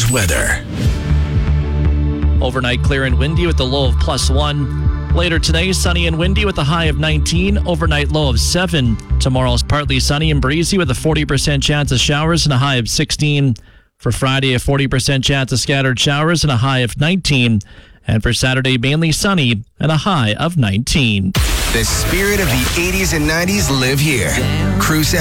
Rogers weather. Overnight clear and windy with a low of +1. Later today, sunny and windy with a high of 19. Overnight low of 7. Tomorrow's partly sunny and breezy with a 40% chance of showers and a high of 16. For Friday, a 40% chance of scattered showers and a high of 19. And for Saturday, mainly sunny and a high of 19. The spirit of the 80s and 90s live here. Cruise